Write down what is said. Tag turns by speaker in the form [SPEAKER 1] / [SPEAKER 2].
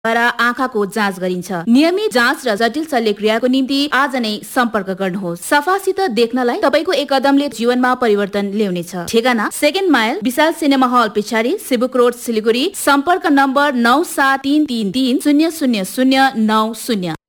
[SPEAKER 1] द्वारा आँखाको जाँच गरिन्छ। नियमित जाँच र जटिल शल्यक्रियाको निम्ति आज नै सम्पर्क गर्नुहोस्। सफासित देख्नलाई तपाईको एक कदमले जीवनमा परिवर्तन ल्याउनेछ। ठेगाना सेकेन्ड माइल विशाल सिनेमा हल पिछाडी, सिबुक रोड, सिलिगुडी। सम्पर्क नम्बर 9733300090।